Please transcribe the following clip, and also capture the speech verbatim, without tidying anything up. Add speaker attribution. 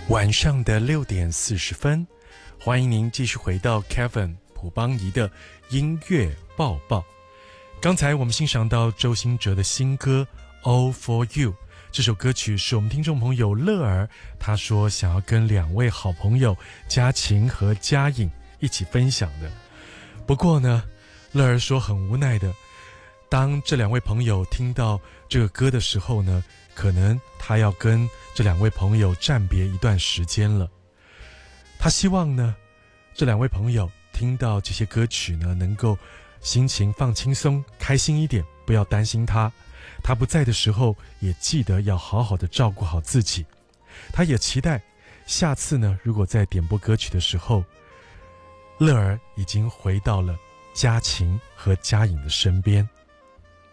Speaker 1: 晚上的六点四十分，欢迎您继续回到 Kevin 朴邦仪的音乐报报。刚才我们欣赏到周兴哲的新歌 All for You， 这首歌曲是我们听众朋友乐儿，他说想要跟两位好朋友嘉晴和嘉颖一起分享的。不过呢，乐儿说很无奈的，当这两位朋友听到这个歌的时候呢，可能他要跟这两位朋友暂别一段时间了。他希望呢，这两位朋友听到这些歌曲呢，能够心情放轻松，开心一点，不要担心他。他不在的时候，也记得要好好的照顾好自己。他也期待下次呢，如果在点播歌曲的时候，乐儿已经回到了嘉晴和嘉颖的身边。